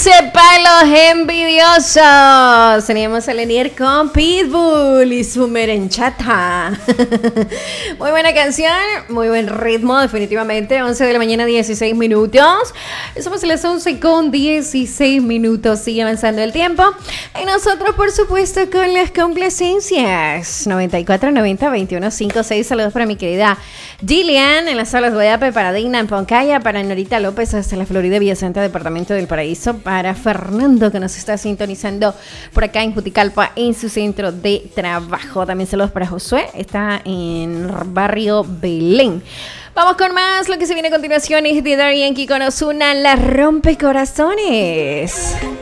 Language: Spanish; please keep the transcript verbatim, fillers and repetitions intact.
dice para los envidiosos. Teníamos a Lenier con Pitbull y su merenchata. Muy buena canción, muy buen ritmo, definitivamente. once de la mañana, dieciséis minutos. Somos las once con dieciséis minutos. Sigue avanzando el tiempo. Y nosotros, por supuesto, con las complacencias. noventa y cuatro noventa veintiuno cincuenta y seis. Saludos para mi querida Gillian en las salas de Guayape, para Digna en Poncaya, para Norita López hasta la Florida Villasanta, Departamento del Paraíso, para Fernando que nos está sintonizando por acá en Juticalpa en su centro de trabajo. También saludos para Josué, está en barrio Belén. Vamos con más, lo que se viene a continuación es de Daddy Yankee con Ozuna, La Rompecorazones.